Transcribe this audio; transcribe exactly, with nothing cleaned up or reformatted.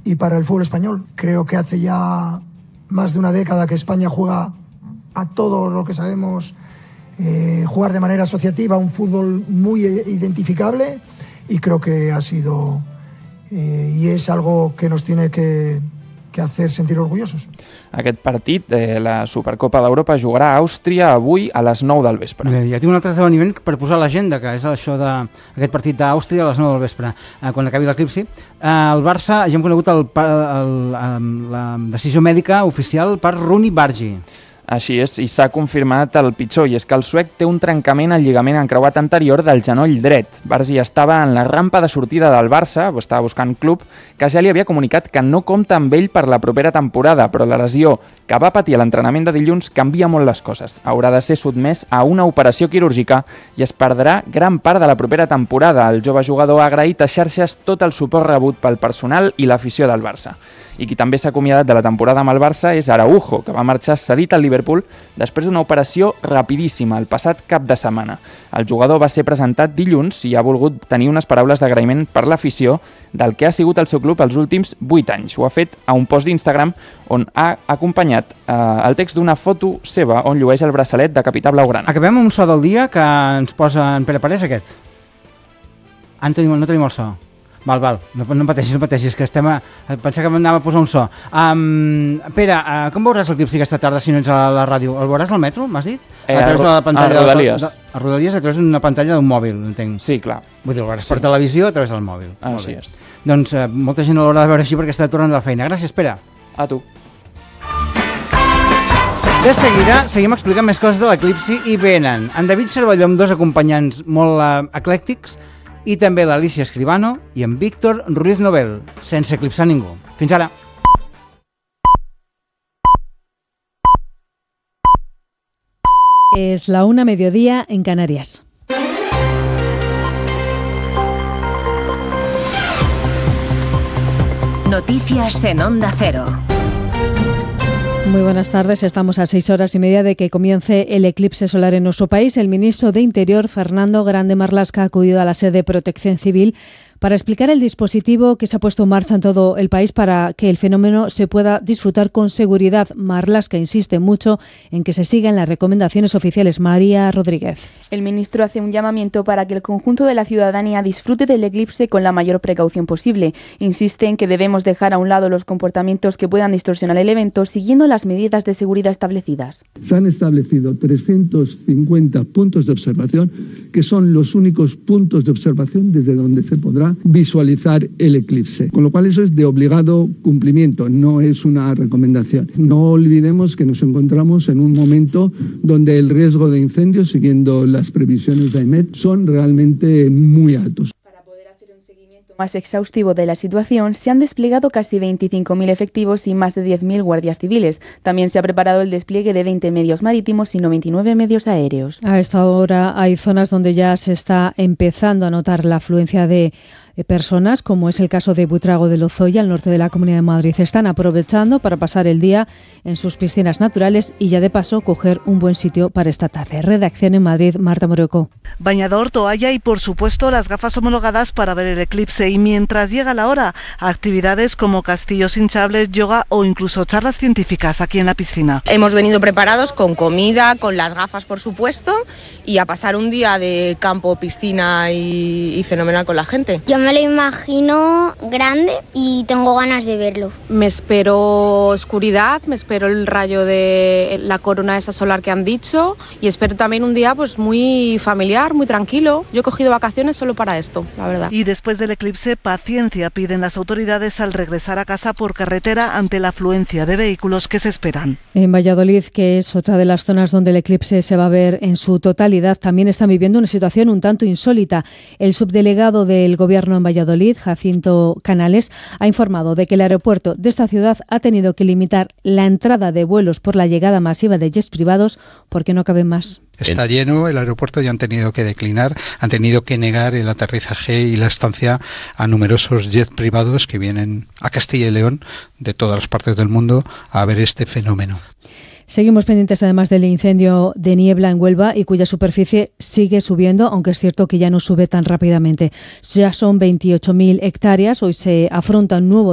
y para el fútbol español. Creo que hace ya más de una década que España juega a todo lo que sabemos eh, jugar de manera asociativa, un fútbol muy identificable, y creo que ha sido eh, y es algo que nos tiene que, que hacer sentir orgullosos. Aquest partit, eh, la Supercopa d'Europa, jugarà a Àustria avui a les nou del vespre. Bé, ja tinc un altre esdeveniment per posar a l'agenda, que és això d'aquest partit d'Àustria a les nou del vespre, eh, quan acabi l'eclipsi. Eh, el Barça, ja hem conegut el, el, el, la decisió mèdica oficial per Rooney Bargi. Així és, i s'ha confirmat el pitjor, i és que el suec té un trencament al lligament encreuat anterior del genoll dret. Bargi estava en la rampa de sortida del Barça, estava buscant club, que ja li havia comunicat que no compta amb ell per la propera temporada, però la lesió que va patir a l'entrenament de dilluns canvia molt les coses. Haurà de ser sotmès a una operació quirúrgica i es perdrà gran part de la propera temporada. El jove jugador ha agraït a xarxes tot el suport rebut pel personal i l'afició del Barça. I qui també s'ha acomiadat de la temporada amb el Barça és Araujo, que va marxar cedit al Liverpool després d'una operació rapidíssima el passat cap de setmana. El jugador va ser presentat dilluns i ha volgut tenir unes paraules d'agraïment per l'afició del que ha sigut el seu club els últims vuit anys. Ho ha fet a un post d'Instagram on ha acompanyat eh, el text d'una foto seva on llueix el braçalet de capità blaugrana. Acabem amb un so del dia que ens posa en Pere Parés, aquest. Ah, no tenim, no tenim el so. Val, val, no, no pateixis, no pateixis, que estem a... Pensava que anava a posar un so. Um, Pere, uh, com veuràs l'eclipsi aquesta tarda si no ets a la ràdio? El veuràs al metro, m'has dit? Eh, a través de la pantalla. A Rodalies. De, de, a Rodalies a través d'una pantalla d'un mòbil, entenc. Sí, clar. Vull dir, el veuràs sí. per televisió a través del mòbil. Ah, sí és. Doncs uh, molta gent l'haurà de veure així perquè està tornant de la feina. Gràcies, Pere. A tu. De seguida seguim explicant més coses de l'eclipsi i venen en David Cervelló amb dos acompanyants molt uh, eclèctics i també l'Alicia Escribano i en Víctor Ruiz Novel, sense eclipsar ningú. Fins ara. Es la una mediodía en Canarias. Noticias en Onda Cero. Muy buenas tardes. Estamos a seis horas y media de que comience el eclipse solar en nuestro país. El ministro de Interior, Fernando Grande Marlaska, ha acudido a la sede de Protección Civil para explicar el dispositivo que se ha puesto en marcha en todo el país para que el fenómeno se pueda disfrutar con seguridad. Marlaska insiste mucho en que se sigan las recomendaciones oficiales. María Rodríguez. El ministro hace un llamamiento para que el conjunto de la ciudadanía disfrute del eclipse con la mayor precaución posible. Insiste en que debemos dejar a un lado los comportamientos que puedan distorsionar el evento siguiendo las medidas de seguridad establecidas. Se han establecido trescientos cincuenta puntos de observación, que son los únicos puntos de observación desde donde se podrá visualizar el eclipse, con lo cual eso es de obligado cumplimiento, no es una recomendación. No olvidemos que nos encontramos en un momento donde el riesgo de incendio, siguiendo las previsiones de AEMET, son realmente muy altos. Más exhaustivo de la situación, se han desplegado casi veinticinco mil efectivos y más de diez mil guardias civiles. También se ha preparado el despliegue de veinte medios marítimos y noventa y nueve medios aéreos. A esta hora hay zonas donde ya se está empezando a notar la afluencia de personas, como es el caso de Buitrago de Lozoya, al norte de la Comunidad de Madrid. Están aprovechando para pasar el día en sus piscinas naturales y ya de paso coger un buen sitio para esta tarde. Redacción en Madrid, Marta Moroco. Bañador, toalla y por supuesto las gafas homologadas para ver el eclipse. Y mientras llega la hora, actividades como castillos hinchables, yoga o incluso charlas científicas aquí en la piscina. Hemos venido preparados con comida, con las gafas por supuesto, y a pasar un día de campo, piscina y, y fenomenal con la gente. Yo me lo imagino grande y tengo ganas de verlo. Me espero oscuridad, me espero el rayo de la corona esa solar que han dicho y espero también un día pues muy familiar, muy tranquilo. Yo he cogido vacaciones solo para esto, la verdad. Y después del eclipse, paciencia piden las autoridades al regresar a casa por carretera ante la afluencia de vehículos que se esperan. En Valladolid, que es otra de las zonas donde el eclipse se va a ver en su totalidad, también están viviendo una situación un tanto insólita. El subdelegado del Gobierno en Valladolid, Jacinto Canales, ha informado de que el aeropuerto de esta ciudad ha tenido que limitar la entrada de vuelos por la llegada masiva de jets privados porque no caben más. Está lleno el aeropuerto y han tenido que declinar, han tenido que negar el aterrizaje y la estancia a numerosos jets privados que vienen a Castilla y León de todas las partes del mundo a ver este fenómeno. Seguimos pendientes además del incendio de niebla en Huelva y cuya superficie sigue subiendo, aunque es cierto que ya no sube tan rápidamente. Ya son veintiocho mil hectáreas, hoy se afronta un nuevo